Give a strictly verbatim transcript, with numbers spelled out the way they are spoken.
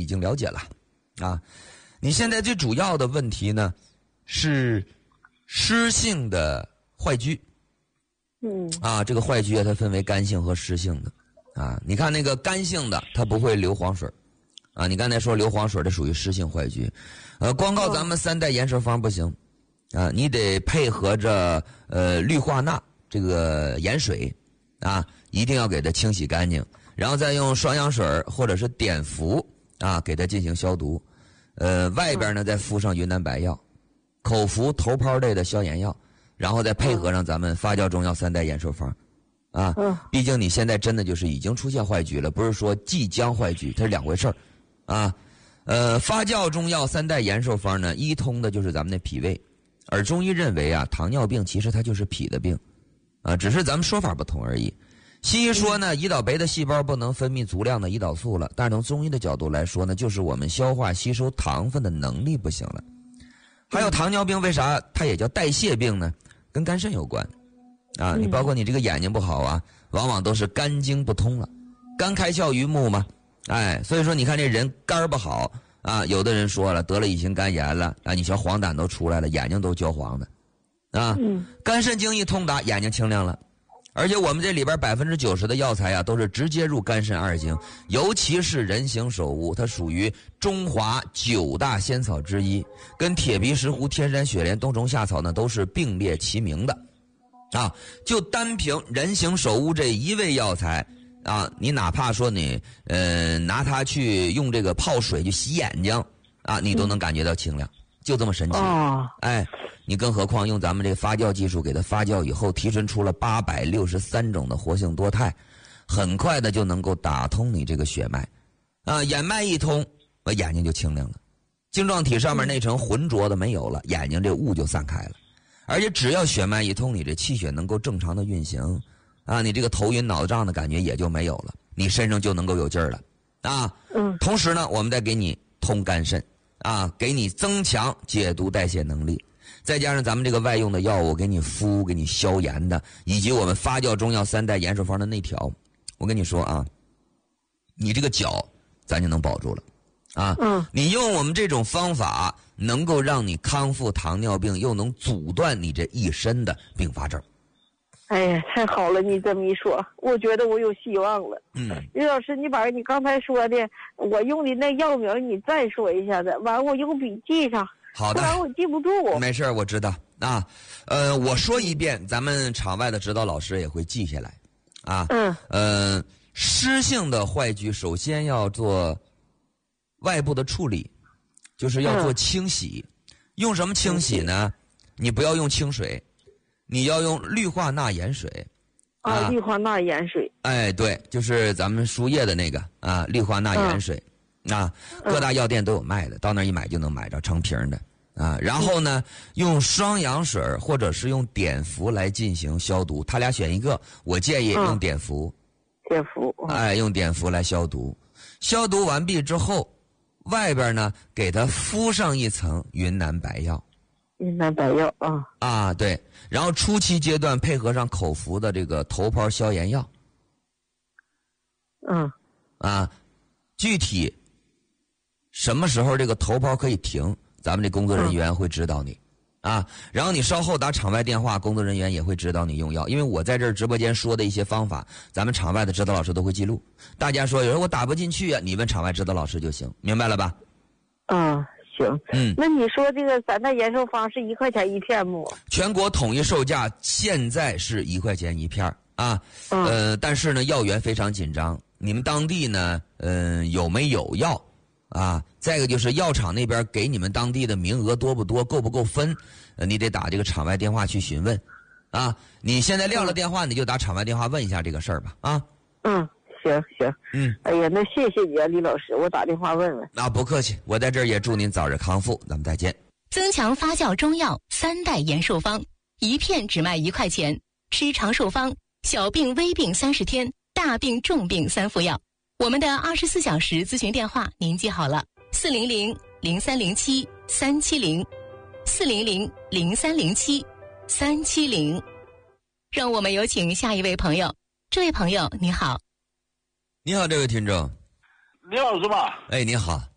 经了解了啊。你现在最主要的问题呢是湿性的坏疽。 嗯啊，这个坏疽它分为干性和湿性的啊。你看那个干性的，它不会流黄水啊。你刚才说流黄水，这属于湿性坏疽。呃，光靠咱们三代延寿方不行啊，你得配合着呃氯化钠这个盐水啊，一定要给它清洗干净，然后再用双氧水或者是碘伏啊给它进行消毒。呃，外边呢再敷上云南白药，口服头孢类的消炎药。然后再配合上咱们发酵中药三代延寿方，啊，毕竟你现在真的就是已经出现坏疽了，不是说即将坏疽，它是两回事儿，啊，呃，发酵中药三代延寿方呢，一通的就是咱们的脾胃，而中医认为啊，糖尿病其实它就是脾的病，啊，只是咱们说法不同而已。西医说呢，胰岛酶的细胞不能分泌足量的胰岛素了，但是从中医的角度来说呢，就是我们消化吸收糖分的能力不行了。还有糖尿病为啥它也叫代谢病呢？跟肝肾有关，啊，你包括你这个眼睛不好啊，往往都是肝经不通了，肝开窍于目嘛，哎，所以说你看这人肝不好啊，有的人说了得了乙型肝炎了啊，你瞧黄疸都出来了，眼睛都焦黄的，啊，肝肾经一通达，眼睛清亮了。而且我们这里边百分之九十的药材啊，都是直接入肝肾二经，尤其是人形首乌，它属于中华九大仙草之一，跟铁皮石斛、天山雪莲、冬虫夏草呢都是并列齐名的，啊，就单凭人形首乌这一味药材啊，你哪怕说你呃拿它去用这个泡水去洗眼睛啊，你都能感觉到清亮，就这么神奇。 哦， 哎。你更何况用咱们这个发酵技术给它发酵以后，提纯出了八百六十三种的活性多肽，很快的就能够打通你这个血脉，啊，眼脉一通，我眼睛就清亮了，晶状体上面那层浑浊的没有了，眼睛这雾就散开了，而且只要血脉一通，你这气血能够正常的运行，啊，你这个头晕脑胀的感觉也就没有了，你身上就能够有劲儿了，啊，嗯，同时呢，我们再给你通肝肾，啊，给你增强解毒代谢能力。再加上咱们这个外用的药物给你敷给你消炎的，以及我们发酵中药三代延寿方的内调，我跟你说啊，你这个脚咱就能保住了啊。嗯，你用我们这种方法能够让你康复糖尿病，又能阻断你这一身的并发症。 哎呀，太好了！你这么一说，我觉得我有希望了。 嗯， 李老师，你把你刚才说的我用的那药名你再说一下子，完我用笔记上。 好的， 不然我记不住。 没事，我知道啊。呃，我说一遍，咱们场外的指导老师也会记下来。啊，嗯，呃，湿性的坏疽首先要做外部的处理，就是要做清洗。嗯、用什么清洗呢？你不要用清水，你要用氯化钠盐水。 啊，啊氯化钠盐水。哎， 对，就是咱们输液的那个啊，氯化钠盐水。嗯、啊，各大药店都有卖的，到那儿一买就能买着成瓶的。啊，然后呢，用双氧水或者是用碘伏来进行消毒，他俩选一个。我建议用碘伏。 碘伏。 哎，用碘伏来消毒。消毒完毕之后，外边呢给它敷上一层云南白药。 云南白药啊。 啊，对。然后初期阶段配合上口服的这个头孢消炎药。 嗯。 啊，具体什么时候这个头孢可以停？咱们这工作人员会指导你，嗯、啊，然后你稍后打场外电话，工作人员也会指导你用药。因为我在这儿直播间说的一些方法，咱们场外的指导老师都会记录。大家说有人我打不进去啊，你问场外指导老师就行，明白了吧？ 啊，行，嗯，那你说这个三代延寿方是一块钱一片不？ 全国统一售价现在是一块钱一片啊，嗯、呃，但是呢，药源非常紧张，你们当地呢，嗯、呃，有没有药？啊，再一个就是药厂那边给你们当地的名额多不多，够不够分？呃，你得打这个场外电话去询问。啊，你现在撂了电话，你就打场外电话问一下这个事儿吧。啊， 嗯，行行，嗯，哎呀，那谢谢你啊，李老师，我打电话问问。 啊，不客气，我在这儿也祝您早日康复，咱们再见。 增强发酵中药三代延寿方，一片只卖一块钱，吃长寿方，小病微病三十天，大病重病三副药。我们的二十四小时咨询电话您记好了，四零零零三零七三七零，四零零零三零七三七零。让我们有请下一位朋友。这位朋友你好。 你好，这位听众。 李老师吧？ 哎，你好。